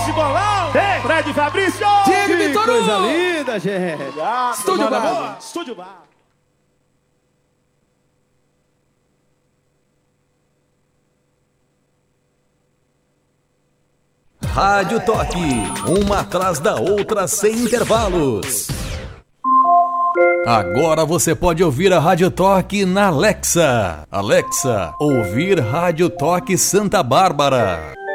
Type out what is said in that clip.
esse bolão. Fred Fabrício. Diego Que Vitor coisa Hugo. linda, gente. Estúdio Bar. Estúdio Bar. Rádio Toque, uma atrás da outra sem intervalos. Agora você pode ouvir a Rádio Toque na Alexa. Alexa, ouvir Rádio Toque Santa Bárbara.